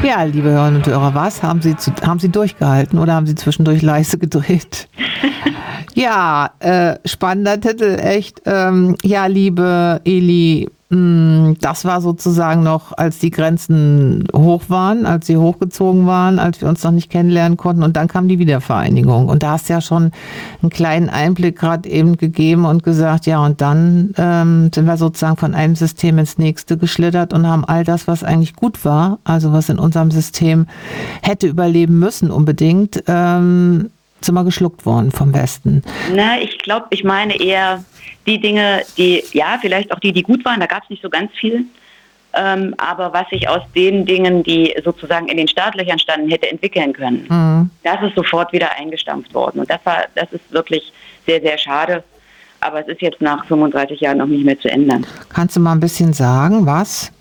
Ja, liebe Hörerinnen und Hörer, was? Haben Sie durchgehalten oder haben Sie zwischendurch leise gedreht? Ja, spannender Titel, echt. Ja, liebe Eli, das war sozusagen noch, als die Grenzen hoch waren, als sie hochgezogen waren, als wir uns noch nicht kennenlernen konnten, und dann kam die Wiedervereinigung. Und da hast du ja schon einen kleinen Einblick gerade eben gegeben und gesagt, ja, und dann sind wir sozusagen von einem System ins nächste geschlittert und haben all das, was eigentlich gut war, also was in unserem System hätte überleben müssen unbedingt, sind wir geschluckt worden vom Westen. Na, ich meine eher die Dinge, die, ja, vielleicht auch die gut waren, da gab es nicht so ganz viel, aber was sich aus den Dingen, die sozusagen in den Startlöchern standen, hätte entwickeln können, das ist sofort wieder eingestampft worden. Und das ist wirklich sehr, sehr schade, aber es ist jetzt nach 35 Jahren noch nicht mehr zu ändern. Kannst du mal ein bisschen sagen, was?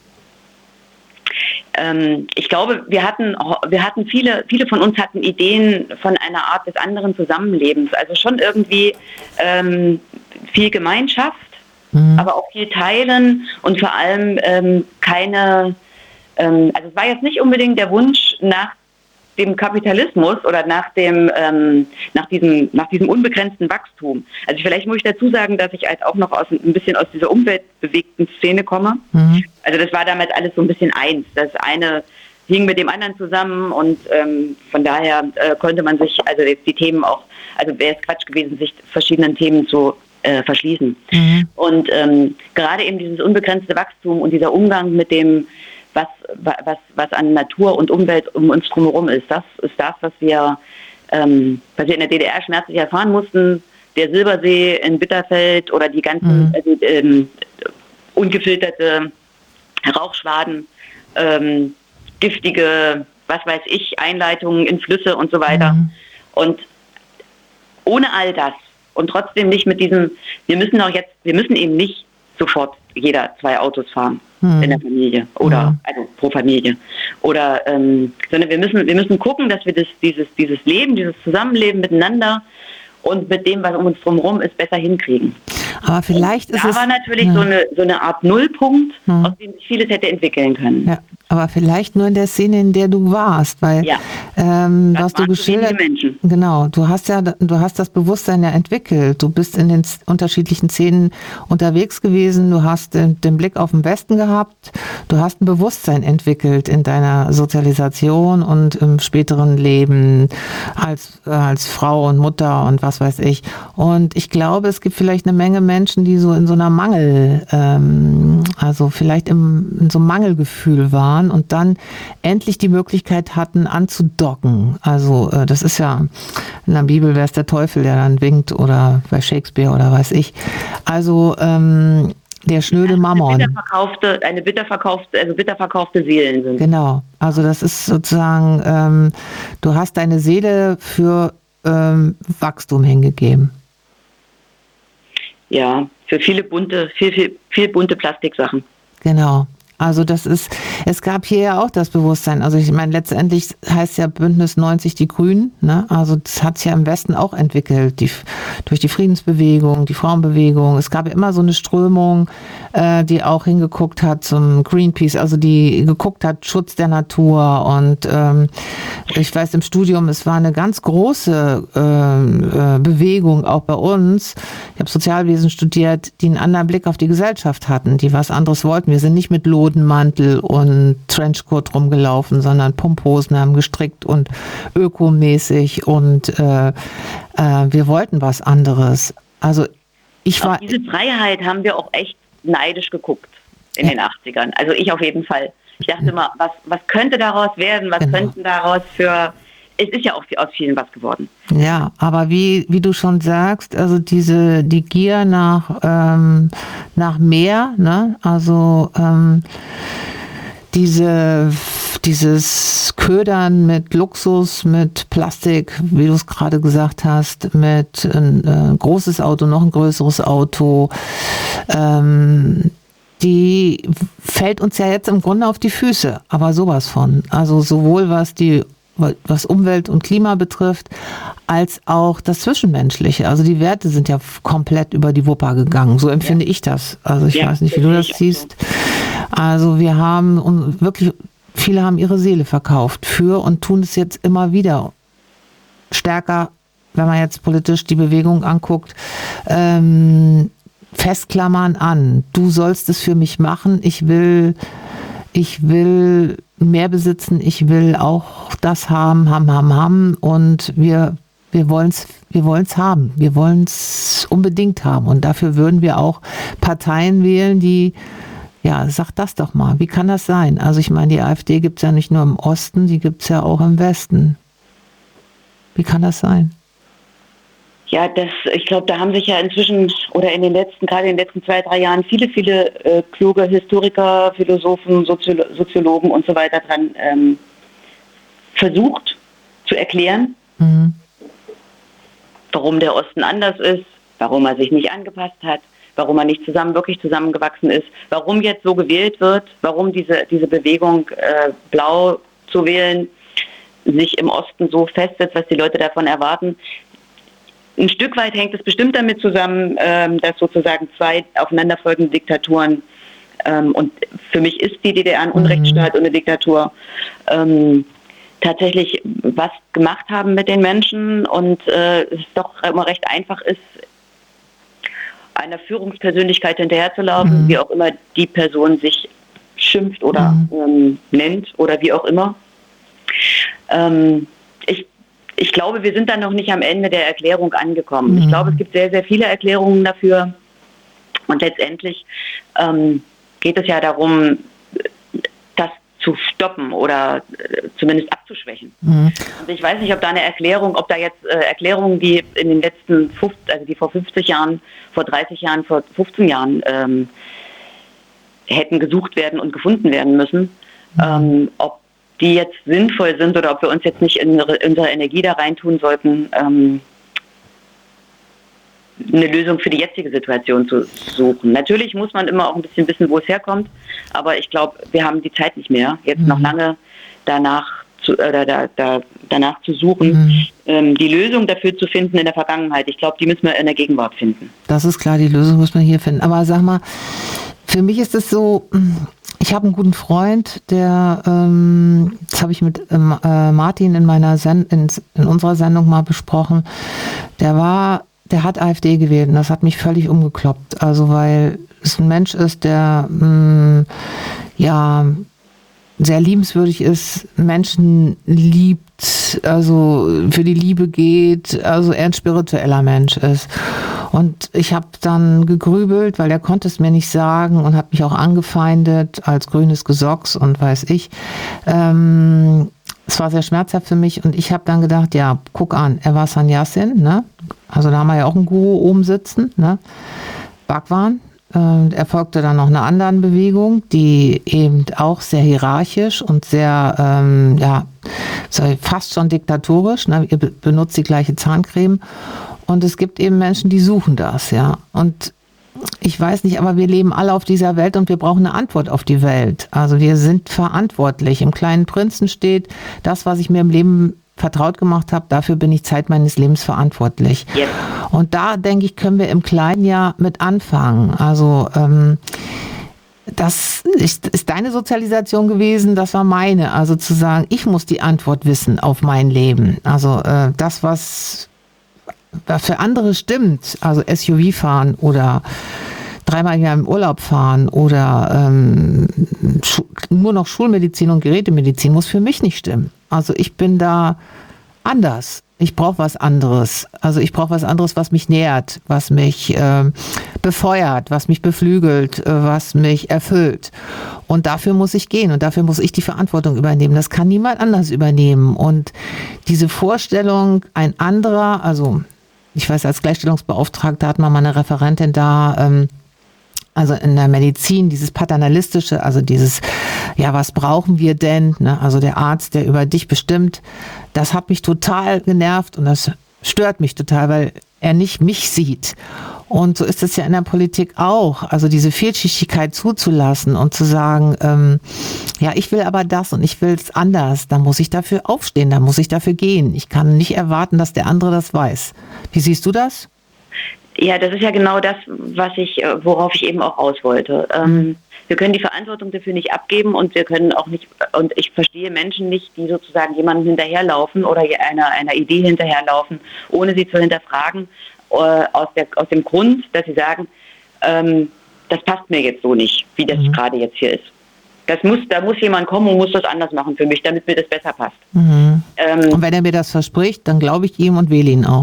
Ich glaube, wir hatten viele von uns hatten Ideen von einer Art des anderen Zusammenlebens. Also schon irgendwie viel Gemeinschaft, aber auch viel Teilen und vor allem also es war jetzt nicht unbedingt der Wunsch nach dem Kapitalismus oder nach diesem unbegrenzten Wachstum. Also vielleicht muss ich dazu sagen, dass ich auch noch ein bisschen aus dieser umweltbewegten Szene komme. Also das war damals alles so ein bisschen eins. Das eine hing mit dem anderen zusammen und von daher konnte man sich, also jetzt die Themen auch, also wäre es Quatsch gewesen, sich verschiedenen Themen zu verschließen. Und gerade eben dieses unbegrenzte Wachstum und dieser Umgang mit dem, was an Natur und Umwelt um uns drumherum ist. Das ist das, was wir in der DDR schmerzlich erfahren mussten. Der Silbersee in Bitterfeld oder die ganzen ungefilterte Rauchschwaden, giftige, was weiß ich, Einleitungen in Flüsse und so weiter. Und ohne all das und trotzdem nicht mit diesem, wir müssen eben nicht sofort jeder 2 Autos fahren in der Familie oder also pro Familie oder sondern wir müssen gucken, dass wir dieses Leben, dieses Zusammenleben miteinander und mit dem, was um uns drumherum ist, besser hinkriegen. Aber vielleicht ist es... Da war natürlich so eine Art Nullpunkt, aus dem sich vieles hätte entwickeln können. Ja, aber vielleicht nur in der Szene, in der du warst, weil was du geschildert, genau, du hast das Bewusstsein ja entwickelt. Du bist in den unterschiedlichen Szenen unterwegs gewesen, du hast den Blick auf den Westen gehabt, du hast ein Bewusstsein entwickelt in deiner Sozialisation und im späteren Leben als Frau und Mutter und was weiß ich. Und ich glaube, es gibt vielleicht eine Menge Menschen, die so in so einer also vielleicht in so einem Mangelgefühl waren und dann endlich die Möglichkeit hatten, anzudocken. Also das ist ja, in der Bibel wäre es der Teufel, der dann winkt, oder bei Shakespeare oder weiß ich. Also der schnöde Mammon. Bitter verkaufte Seelen sind. Genau, also das ist sozusagen, du hast deine Seele für Wachstum hingegeben. Ja, für viel bunte Plastiksachen. Genau. Also es gab hier ja auch das Bewusstsein. Also ich meine, letztendlich heißt ja Bündnis 90 die Grünen, ne? Also das hat sich ja im Westen auch entwickelt, durch die Friedensbewegung, die Frauenbewegung. Es gab ja immer so eine Strömung, die auch hingeguckt hat zum Greenpeace, also die geguckt hat, Schutz der Natur. Und ich weiß, im Studium, es war eine ganz große Bewegung, auch bei uns. Ich habe Sozialwesen studiert, die einen anderen Blick auf die Gesellschaft hatten, die was anderes wollten. Wir sind nicht mit Lodenmantel und Trenchcoat rumgelaufen, sondern Pumphosen haben gestrickt und ökomäßig und wir wollten was anderes. Also auf diese Freiheit haben wir auch echt neidisch geguckt in den 80ern. Also ich auf jeden Fall. Ich dachte immer, was könnte daraus werden? Was könnten daraus es ist ja auch aus vielen was geworden. Ja, aber wie du schon sagst, also die Gier nach mehr, ne? Also dieses Ködern mit Luxus, mit Plastik, wie du es gerade gesagt hast, mit ein großes Auto, noch ein größeres Auto, die fällt uns ja jetzt im Grunde auf die Füße, aber sowas von. Also sowohl was Umwelt und Klima betrifft, als auch das Zwischenmenschliche. Also die Werte sind ja komplett über die Wupper gegangen. So empfinde ich das. Also ich weiß nicht, wie du das siehst. Also wir haben wirklich viele haben ihre Seele verkauft für und tun es jetzt immer wieder stärker, wenn man jetzt politisch die Bewegung anguckt, festklammern an. Du sollst es für mich machen. Ich will mehr besitzen. Ich will auch das haben. Und wir wollen es haben. Wir wollen es unbedingt haben. Und dafür würden wir auch Parteien wählen, die, ja, sag das doch mal. Wie kann das sein? Also ich meine, die AfD gibt es ja nicht nur im Osten, die gibt es ja auch im Westen. Wie kann das sein? Ja, ich glaube, da haben sich ja inzwischen oder gerade in den letzten 2-3 Jahren viele kluge Historiker, Philosophen, Soziologen und so weiter dran versucht zu erklären, warum der Osten anders ist, warum er sich nicht angepasst hat, warum er nicht wirklich zusammengewachsen ist, warum jetzt so gewählt wird, warum diese Bewegung blau zu wählen sich im Osten so festsetzt, was die Leute davon erwarten. Ein Stück weit hängt es bestimmt damit zusammen, dass sozusagen 2 aufeinanderfolgende Diktaturen, und für mich ist die DDR ein Unrechtsstaat und eine Diktatur, tatsächlich was gemacht haben mit den Menschen und es doch immer recht einfach ist, einer Führungspersönlichkeit hinterherzulaufen, wie auch immer die Person sich schimpft oder nennt oder wie auch immer. Ich glaube, wir sind dann noch nicht am Ende der Erklärung angekommen. Ich glaube, es gibt sehr, sehr viele Erklärungen dafür. Und letztendlich geht es ja darum, das zu stoppen oder zumindest abzuschwächen. Und ich weiß nicht, ob da jetzt Erklärungen, die in den letzten, die vor 50 Jahren, vor 30 Jahren, vor 15 Jahren hätten gesucht werden und gefunden werden müssen, ob die jetzt sinnvoll sind oder ob wir uns jetzt nicht unsere Energie da reintun sollten, eine Lösung für die jetzige Situation zu suchen. Natürlich muss man immer auch ein bisschen wissen, wo es herkommt, aber ich glaube, wir haben die Zeit nicht mehr, jetzt noch lange danach zu suchen, die Lösung dafür zu finden in der Vergangenheit. Ich glaube, die müssen wir in der Gegenwart finden. Das ist klar, die Lösung muss man hier finden. Aber sag mal, für mich ist es so, ich habe einen guten Freund, das habe ich mit Martin in unserer Sendung mal besprochen, der hat AfD gewählt und das hat mich völlig umgekloppt. Also weil es ein Mensch ist, der sehr liebenswürdig ist, Menschen liebt, also für die Liebe geht, also er ein spiritueller Mensch ist. Und ich habe dann gegrübelt, weil er konnte es mir nicht sagen und hat mich auch angefeindet als grünes Gesocks und weiß ich. Es war sehr schmerzhaft für mich und ich habe dann gedacht, ja, guck an, er war Sannyasin, ne? Also da haben wir ja auch einen Guru oben sitzen, ne? Bhagwan. Er folgte dann noch einer anderen Bewegung, die eben auch sehr hierarchisch und sehr, fast schon diktatorisch, ne? Ihr benutzt die gleiche Zahncreme. Und es gibt eben Menschen, die suchen das, ja. Und ich weiß nicht, aber wir leben alle auf dieser Welt und wir brauchen eine Antwort auf die Welt. Also wir sind verantwortlich. Im Kleinen Prinzen steht, das, was ich mir im Leben vertraut gemacht habe, dafür bin ich Zeit meines Lebens verantwortlich. Yes. Und da, denke ich, können wir im Kleinen ja mit anfangen. Also das ist deine Sozialisation gewesen, das war meine. Also zu sagen, ich muss die Antwort wissen auf mein Leben. Also das, was für andere stimmt, also SUV fahren oder 3-mal im Jahr im Urlaub fahren oder nur noch Schulmedizin und Gerätemedizin, muss für mich nicht stimmen. Also ich bin da anders. Ich brauche was anderes. Also ich brauche was anderes, was mich nährt, was mich befeuert, was mich beflügelt, was mich erfüllt. Und dafür muss ich gehen und dafür muss ich die Verantwortung übernehmen. Das kann niemand anders übernehmen. Und diese Vorstellung, ein anderer, also ich weiß, als Gleichstellungsbeauftragter hat man mal eine Referentin da, also in der Medizin, dieses Paternalistische, also dieses, ja, was brauchen wir denn? Ne? Also der Arzt, der über dich bestimmt, das hat mich total genervt und das stört mich total, weil er nicht mich sieht. Und so ist es ja in der Politik auch. Also diese Vielschichtigkeit zuzulassen und zu sagen, ja, ich will aber das und ich will es anders. Dann muss ich dafür aufstehen, dann muss ich dafür gehen. Ich kann nicht erwarten, dass der andere das weiß. Wie siehst du das? Ja, das ist ja genau das, worauf ich eben auch raus wollte. wir können die Verantwortung dafür nicht abgeben und wir können auch nicht, und ich verstehe Menschen nicht, die sozusagen jemandem hinterherlaufen oder einer Idee hinterherlaufen, ohne sie zu hinterfragen, aus dem Grund, dass sie sagen, das passt mir jetzt so nicht, wie das gerade jetzt hier ist. Da muss jemand kommen und muss das anders machen für mich, damit mir das besser passt. Und wenn er mir das verspricht, dann glaube ich ihm und wähle ihn auch.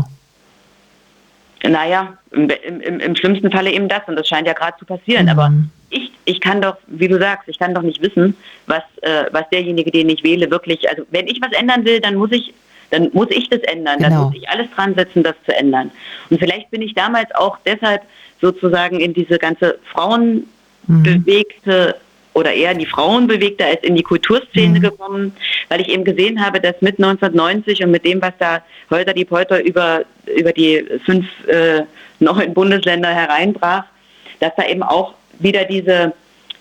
Naja, im schlimmsten Falle eben das, und das scheint ja gerade zu passieren. Aber ich kann doch, wie du sagst, ich kann doch nicht wissen, was derjenige, den ich wähle, wirklich, also wenn ich was ändern will, dann muss ich das ändern, dann muss ich alles dran setzen, das zu ändern. Und vielleicht bin ich damals auch deshalb sozusagen in diese ganze frauenbewegte oder eher in die Frauenbewegte als in die Kulturszene gekommen, weil ich eben gesehen habe, dass mit 1990 und mit dem, was da Holter die Polter über die 5 neuen Bundesländer hereinbrach, dass da eben auch wieder diese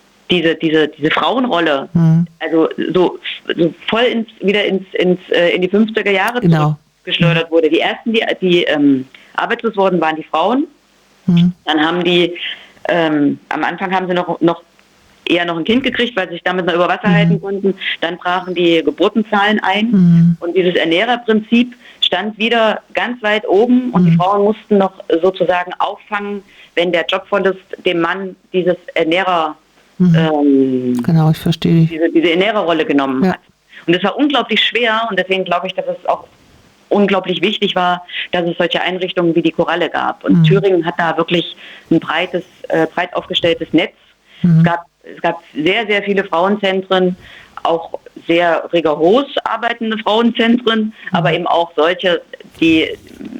Frauenrolle, also so voll wieder in die 50er Jahre zurückgeschleudert wurde. Die ersten, die arbeitslos wurden, waren die Frauen. Dann haben die, am Anfang haben sie noch eher noch ein Kind gekriegt, weil sie sich damit noch über Wasser halten konnten. Dann brachen die Geburtenzahlen ein und dieses Ernährerprinzip stand wieder ganz weit oben und die Frauen mussten noch sozusagen auffangen, wenn der Jobverlust dem Mann dieses Ernährer genau, ich verstehe. Diese Ernährerrolle genommen hat. Und das war unglaublich schwer und deswegen glaube ich, dass es auch unglaublich wichtig war, dass es solche Einrichtungen wie die Koralle gab. Und Thüringen hat da wirklich ein breit aufgestelltes Netz. Es gab sehr, sehr viele Frauenzentren, auch sehr rigoros arbeitende Frauenzentren, aber eben auch solche, die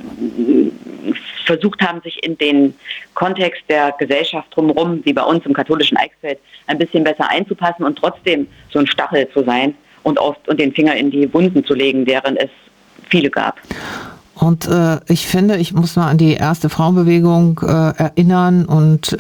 versucht haben, sich in den Kontext der Gesellschaft drumherum, wie bei uns im katholischen Eichsfeld, ein bisschen besser einzupassen und trotzdem so ein Stachel zu sein und den Finger in die Wunden zu legen, während es viele gab. Und ich finde, ich muss mal an die erste Frauenbewegung erinnern und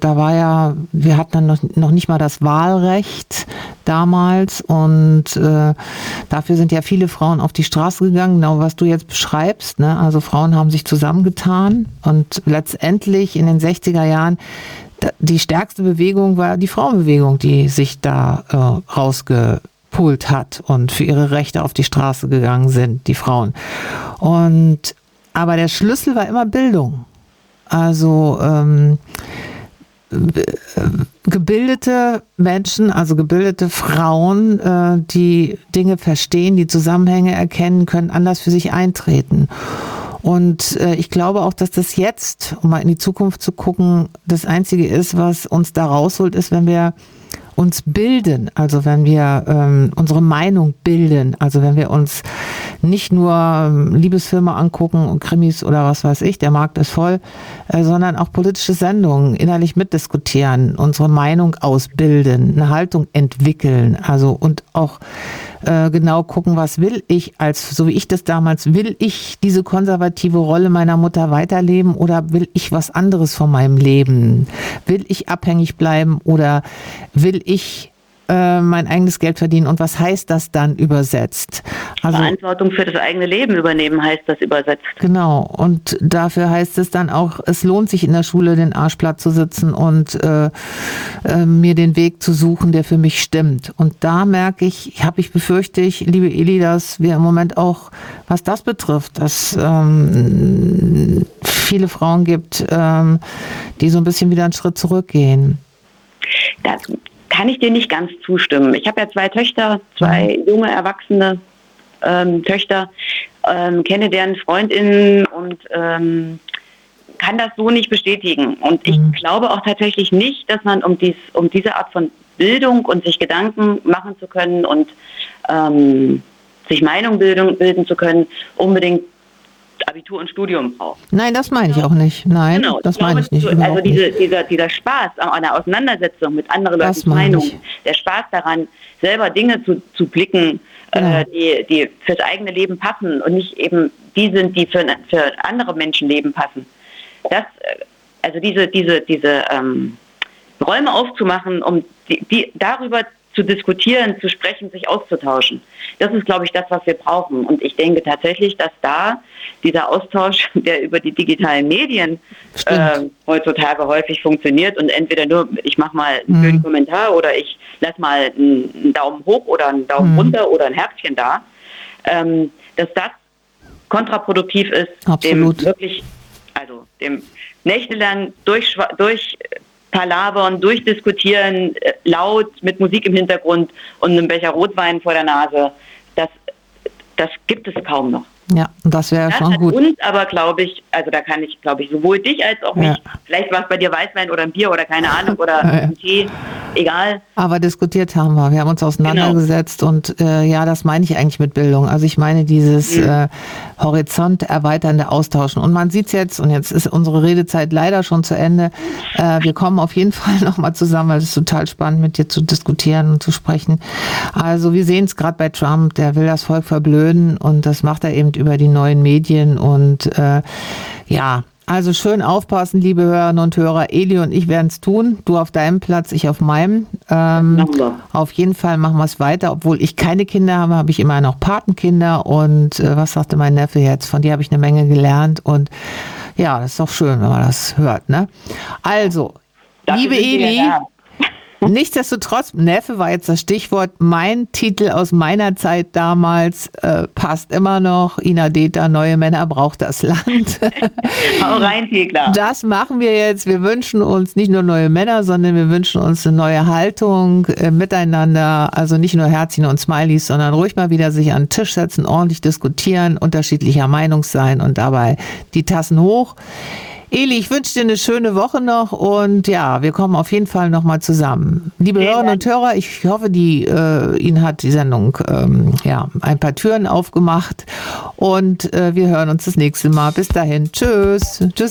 wir hatten dann noch nicht mal das Wahlrecht damals und dafür sind ja viele Frauen auf die Straße gegangen, genau was du jetzt beschreibst, ne? Also Frauen haben sich zusammengetan und letztendlich in den 60er Jahren die stärkste Bewegung war die Frauenbewegung, die sich da rausgepult hat und für ihre Rechte auf die Straße gegangen sind, die Frauen. Aber der Schlüssel war immer Bildung. Also gebildete Menschen, also gebildete Frauen, die Dinge verstehen, die Zusammenhänge erkennen, können anders für sich eintreten. Und ich glaube auch, dass das jetzt, um mal in die Zukunft zu gucken, das Einzige ist, was uns da rausholt, ist, wenn wir uns bilden, also wenn wir unsere Meinung bilden, also wenn wir uns nicht nur Liebesfilme angucken und Krimis oder was weiß ich, der Markt ist voll, sondern auch politische Sendungen innerlich mitdiskutieren, unsere Meinung ausbilden, eine Haltung entwickeln, also und auch genau gucken, was will ich so wie ich das damals, will ich diese konservative Rolle meiner Mutter weiterleben oder will ich was anderes von meinem Leben? Will ich abhängig bleiben oder will ich mein eigenes Geld verdienen und was heißt das dann übersetzt? Also, Verantwortung für das eigene Leben übernehmen heißt das übersetzt. Genau, und dafür heißt es dann auch, es lohnt sich in der Schule den Arsch platt zu sitzen und mir den Weg zu suchen, der für mich stimmt. Und da befürchte ich, liebe Eli, dass wir im Moment auch, was das betrifft, dass viele Frauen gibt, die so ein bisschen wieder einen Schritt zurückgehen. Das kann ich dir nicht ganz zustimmen. Ich habe ja 2 Töchter, 2 junge, erwachsene Töchter, kenne deren FreundInnen und kann das so nicht bestätigen. Und ich glaube auch tatsächlich nicht, dass man um diese Art von Bildung und sich Gedanken machen zu können und sich Meinung bilden zu können, unbedingt Abitur und Studium braucht. Nein, das meine ich auch nicht. Nein, genau, das meine ich nicht. Also dieser Spaß an einer Auseinandersetzung mit anderen Leuten Meinungen, der Spaß daran, selber Dinge zu blicken, die fürs eigene Leben passen und nicht eben die sind, die für andere Menschenleben passen. Also diese Räume aufzumachen, um die darüber zu diskutieren, zu sprechen, sich auszutauschen. Das ist, glaube ich, das, was wir brauchen. Und ich denke tatsächlich, dass da dieser Austausch, der über die digitalen Medien heutzutage häufig funktioniert und entweder nur, ich mache mal einen schönen Kommentar oder ich lasse mal einen Daumen hoch oder einen Daumen runter oder ein Herzchen da, dass das kontraproduktiv ist, Absolut. dem wirklich, also dem nächtelang durchpalavern, durchdiskutieren, laut mit Musik im Hintergrund und einem Becher Rotwein vor der Nase, das gibt es kaum noch. Ja, das wäre schon gut. Und aber glaube ich, also da kann ich, glaube ich, sowohl dich als auch mich, vielleicht war es bei dir Weißwein oder ein Bier oder keine Ahnung oder ein Tee, egal. Aber diskutiert haben wir. Wir haben uns auseinandergesetzt und das meine ich eigentlich mit Bildung. Also ich meine dieses Horizont erweiternde Austauschen. Und man sieht es jetzt, und jetzt ist unsere Redezeit leider schon zu Ende. Wir kommen auf jeden Fall nochmal zusammen, weil es ist total spannend, mit dir zu diskutieren und zu sprechen. Also wir sehen es gerade bei Trump, der will das Volk verblöden und das macht er eben über die neuen Medien und also schön aufpassen, liebe Hörerinnen und Hörer. Eli und ich werden es tun. Du auf deinem Platz, ich auf meinem. Auf jeden Fall machen wir es weiter. Obwohl ich keine Kinder habe, habe ich immer noch Patenkinder. Und was sagte mein Neffe jetzt? Von dir habe ich eine Menge gelernt. Und ja, das ist doch schön, wenn man das hört. Ne? Also, liebe Eli, nichtsdestotrotz, Neffe war jetzt das Stichwort, mein Titel aus meiner Zeit damals passt immer noch. Ina Deta, Neue Männer braucht das Land. Hau rein, Thekla. Das machen wir jetzt. Wir wünschen uns nicht nur neue Männer, sondern wir wünschen uns eine neue Haltung miteinander. Also nicht nur Herzchen und Smileys, sondern ruhig mal wieder sich an den Tisch setzen, ordentlich diskutieren, unterschiedlicher Meinung sein und dabei die Tassen hoch. Eli, ich wünsche dir eine schöne Woche noch und ja, wir kommen auf jeden Fall nochmal zusammen. Liebe Hörerinnen und Hörer, ich hoffe, Ihnen hat die Sendung ein paar Türen aufgemacht und wir hören uns das nächste Mal. Bis dahin. Tschüss. Tschüss.